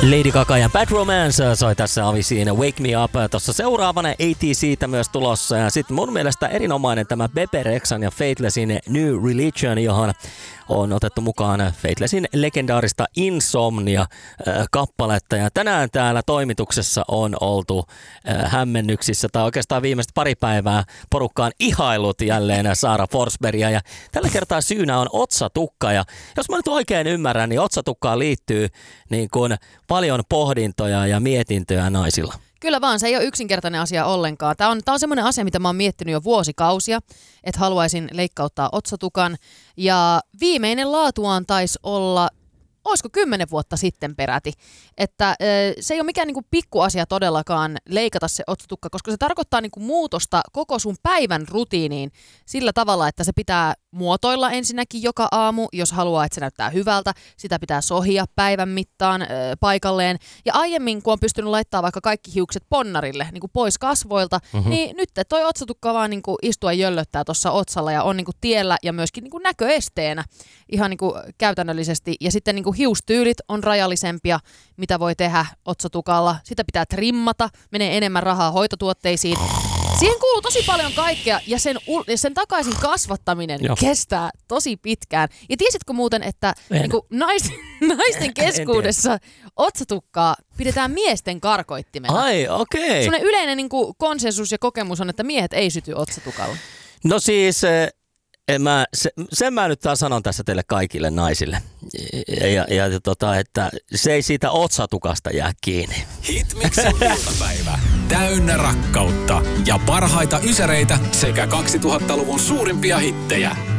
Lady Gaga ja Bad Romance soi tässä avisiin Wake Me Up. Tuossa seuraavana ATC:tä myös tulossa. Ja sitten mun mielestä erinomainen tämä Bebe Rexhan ja Faithlessin New Religion, johon on otettu mukaan Faithlessin legendaarista Insomnia-kappaletta. Ja tänään täällä toimituksessa on oltu hämmennyksissä, tai oikeastaan viimeiset pari päivää porukkaan ihailut jälleen Saara Forsbergia. Ja tällä kertaa syynä on otsatukka. Ja jos mä nyt oikein ymmärrän, niin otsatukkaan liittyy niin kuin paljon pohdintoja ja mietintöjä naisilla. Kyllä vaan, se ei ole yksinkertainen asia ollenkaan. Tämä on semmoinen asia, mitä mä oon miettinyt jo vuosikausia, että haluaisin leikkauttaa otsatukan. Ja viimeinen laatuaan taisi olla, olisiko 10 vuotta sitten peräti. Että se ei ole mikään niinku pikkuasia todellakaan leikata se otsatukka, koska se tarkoittaa niinku muutosta koko sun päivän rutiiniin sillä tavalla, että se pitää muotoilla ensinnäkin joka aamu, jos haluaa, että se näyttää hyvältä. Sitä pitää sohia päivän mittaan paikalleen. Ja aiemmin, kun on pystynyt laittamaan vaikka kaikki hiukset ponnarille niin kuin pois kasvoilta, niin nyt toi otsatukka vaan niin kuin istua jöllöttää tuossa otsalla ja on niin kuin tiellä ja myöskin niin kuin näköesteenä ihan niin kuin käytännöllisesti. Ja sitten niin kuin hiustyylit on rajallisempia, mitä voi tehdä otsatukalla. Sitä pitää trimmata, menee enemmän rahaa hoitotuotteisiin. Siihen kuuluu tosi paljon kaikkea ja sen takaisin kasvattaminen kestää tosi pitkään. Ja tiesitkö muuten, että niinku naisten keskuudessa otsatukkaa pidetään miesten karkoittimena? Ai, okei. Okay. Sellainen yleinen niinku konsensus ja kokemus on, että miehet ei syty otsatukalla. No siis sen mä nyt taas sanon tässä teille kaikille naisille. Että se ei siitä otsatukasta jää kiinni. Hitmixin iltapäivä. Täynnä rakkautta ja parhaita ysäreitä sekä 2000-luvun suurimpia hittejä.